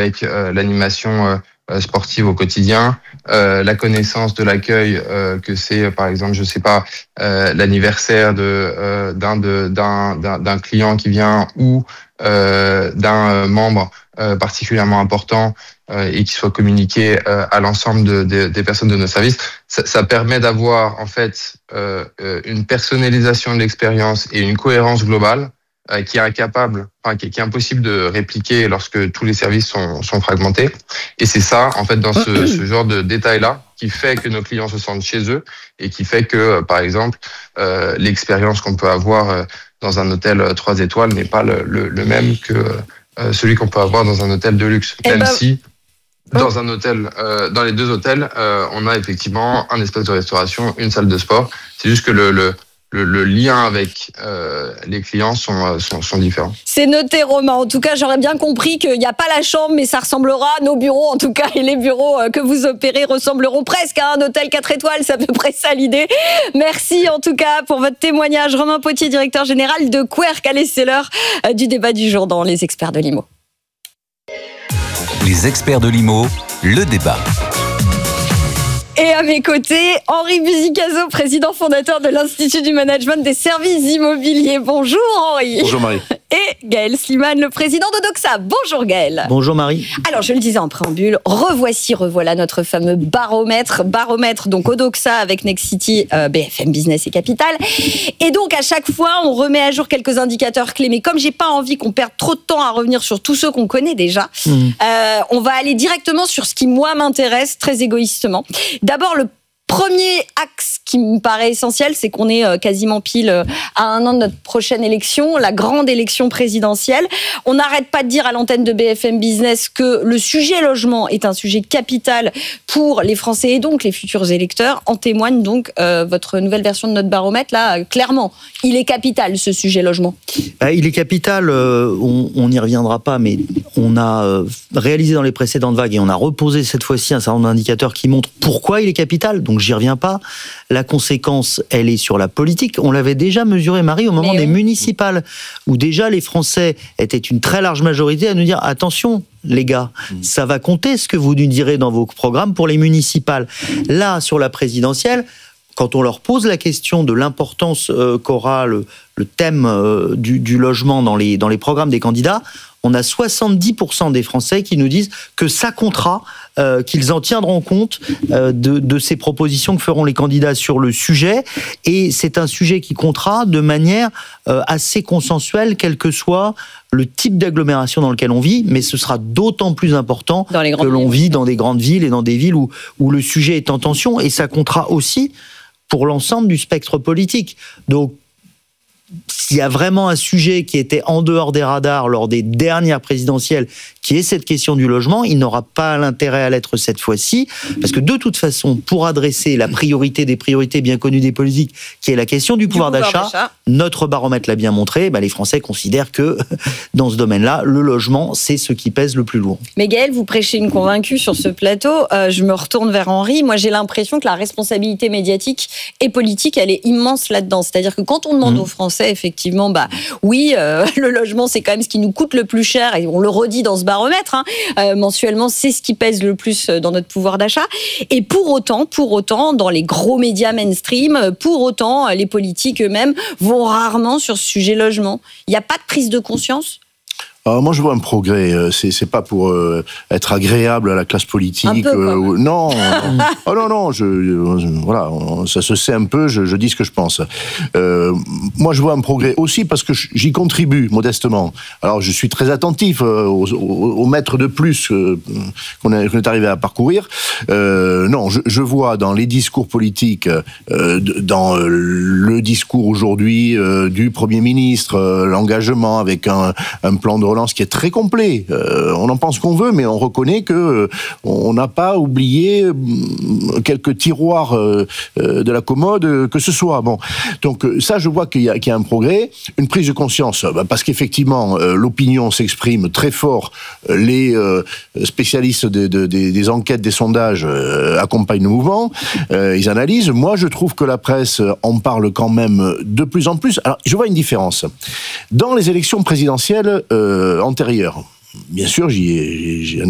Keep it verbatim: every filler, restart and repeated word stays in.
avec euh, l'animation euh, sportive au quotidien, euh, la connaissance de l'accueil euh, que c'est, par exemple, je sais pas, euh, l'anniversaire de euh, d'un de d'un d'un, d'un client qui vient ou euh, d'un membre euh, particulièrement important euh, et qui soit communiqué euh, à l'ensemble de, de, des personnes de nos services. Ça, ça permet d'avoir en fait euh, une personnalisation de l'expérience et une cohérence globale euh, qui est incapable, enfin, qui, qui est impossible de répliquer lorsque tous les services sont, sont fragmentés. Et c'est ça, en fait, dans ce, ce genre de détails-là, qui fait que nos clients se sentent chez eux et qui fait que, par exemple, euh, l'expérience qu'on peut avoir euh, dans un hôtel trois étoiles n'est pas le, le, le même que euh, celui qu'on peut avoir dans un hôtel de luxe. Et même bah... si, dans un hôtel, euh, dans les deux hôtels, euh, on a effectivement un espace de restauration, une salle de sport. C'est juste que le, le Le, le lien avec euh, les clients sont, sont, sont différents. C'est noté, Romain. En tout cas, j'aurais bien compris qu'il n'y a pas la chambre, mais ça ressemblera à nos bureaux, en tout cas, et les bureaux que vous opérez ressembleront presque à un hôtel quatre étoiles. C'est à peu près ça l'idée. Merci, en tout cas, pour votre témoignage. Romain Potier, directeur général de Querc, allez, c'est l'heure du débat du jour dans Les Experts de l'I M O. Les Experts de l'I M O, le débat. Et à mes côtés, Henri Buzicazo, président fondateur de l'Institut du Management des Services Immobiliers. Bonjour Henri. Bonjour Marie. Et Gaël Sliman, le président d'Odoxa. Bonjour Gaël. Bonjour Marie. Alors je le disais en préambule, revoici, revoilà notre fameux baromètre. Baromètre, donc Odoxa avec Nexity, euh, B F M Business et Capital. Et donc à chaque fois, on remet à jour quelques indicateurs clés. Mais comme j'ai pas envie qu'on perde trop de temps à revenir sur tous ceux qu'on connaît déjà, mmh. euh, on va aller directement sur ce qui, moi, m'intéresse très égoïstement. D'abord, le premier axe qui me paraît essentiel, c'est qu'on est quasiment pile à un an de notre prochaine élection, la grande élection présidentielle. On n'arrête pas de dire à l'antenne de B F M Business que le sujet logement est un sujet capital pour les Français et donc les futurs électeurs. En témoigne donc euh, votre nouvelle version de notre baromètre. Là, clairement, il est capital ce sujet logement. Bah, il est capital, euh, on n'y reviendra pas, mais on a euh, réalisé dans les précédentes vagues et on a reposé cette fois-ci un certain nombre d'indicateurs qui montrent pourquoi il est capital. Donc j'y reviens pas. La conséquence, elle est sur la politique. On l'avait déjà mesuré, Marie, au moment Mais des oui. municipales, où déjà les Français étaient une très large majorité à nous dire attention, les gars, mmh. ça va compter ce que vous nous direz dans vos programmes pour les municipales. Là, sur la présidentielle, quand on leur pose la question de l'importance euh, qu'aura le, le thème euh, du, du logement dans les, dans les programmes des candidats, on a soixante-dix pour cent des Français qui nous disent que ça comptera, euh, qu'ils en tiendront compte euh, de, de ces propositions que feront les candidats sur le sujet. Et c'est un sujet qui comptera de manière euh, assez consensuelle, quel que soit le type d'agglomération dans lequel on vit, mais ce sera d'autant plus important que l'on villes. vit dans des grandes villes et dans des villes où, où le sujet est en tension. Et ça comptera aussi pour l'ensemble du spectre politique. Donc, s'il y a vraiment un sujet qui était en dehors des radars lors des dernières présidentielles, qui est cette question du logement, il n'aura pas l'intérêt à l'être cette fois-ci, parce que de toute façon, pour adresser la priorité des priorités bien connues des politiques, qui est la question du, du pouvoir, pouvoir d'achat, d'achat, notre baromètre l'a bien montré, bah les Français considèrent que dans ce domaine-là, le logement, c'est ce qui pèse le plus lourd. Mais Gaël, vous prêchez une convaincue sur ce plateau. Euh, je me retourne vers Henri. Moi, j'ai l'impression que la responsabilité médiatique et politique, elle est immense là-dedans. C'est-à-dire que quand on demande mmh. aux Français, effectivement, bah oui, euh, le logement, c'est quand même ce qui nous coûte le plus cher, et on le redit dans ce baromètre, hein, euh, mensuellement, c'est ce qui pèse le plus dans notre pouvoir d'achat. Et pour autant, pour autant, dans les gros médias mainstream, pour autant, les politiques eux-mêmes vont rarement sur ce sujet logement. Il n'y a pas de prise de conscience ? Alors moi je vois un progrès, c'est c'est pas pour euh, être agréable à la classe politique. Un peu, euh, non, oh non non, je, je voilà, ça se sait un peu. Je, je dis ce que je pense. Euh, moi je vois un progrès aussi parce que j'y contribue modestement. Alors je suis très attentif aux, aux, aux mètres de plus euh, qu'on est, qu'on est arrivé à parcourir. Euh, non, je, je vois dans les discours politiques, euh, dans le discours aujourd'hui euh, du Premier ministre, euh, l'engagement avec un, un plan de relance qui est très complet. Euh, on en pense qu'on veut, mais on reconnaît que euh, on n'a pas oublié euh, quelques tiroirs euh, euh, de la commode, euh, que ce soit. Bon, donc euh, ça, je vois qu'il y a, qu'il y a un progrès, une prise de conscience, bah, parce qu'effectivement, euh, l'opinion s'exprime très fort. Les euh, spécialistes de, de, de, des enquêtes, des sondages euh, accompagnent le mouvement, euh, ils analysent. Moi, je trouve que la presse en parle quand même de plus en plus. Alors, je vois une différence. Dans les élections présidentielles euh, antérieures, bien sûr, j'y ai, j'ai